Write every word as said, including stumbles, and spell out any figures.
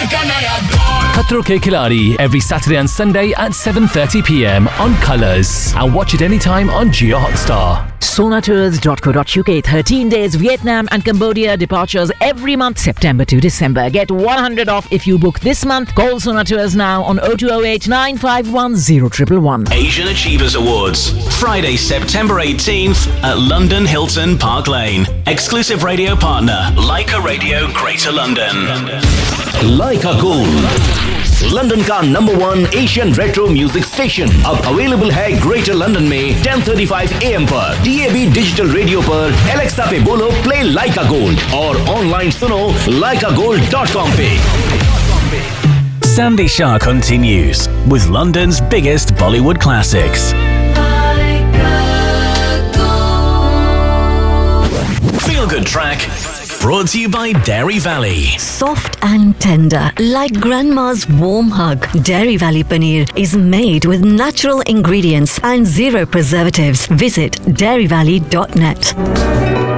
का नया दौर। Khatro Ke Khiladi every Saturday and Sunday at seven thirty p m on Colours, and watch it anytime on Jio Hotstar. Sonatours dot co dot U K. thirteen days Vietnam and Cambodia departures every month, September to December. Get one hundred off if you book this month. Call Sonatours now on oh two oh eight nine five one oh one one one. Asian Achievers Awards, Friday, September eighteenth at London Hilton Park Lane. Exclusive radio partner, Leica Radio, Greater London. Leica Gold, London का number one Asian retro music station, अब available है greater London में ten thirty-five A M पर, D A B digital radio पर, Alexa पे बोलो play लाइका gold और online सुनो लाइका गोल्ड डॉट कॉम पे। Sandy Shah continues with London's biggest Bollywood classics. Feel Good Track, brought to you by Dairy Valley. Soft and tender, like grandma's warm hug. Dairy Valley Paneer is made with natural ingredients and zero preservatives. Visit dairy valley dot net.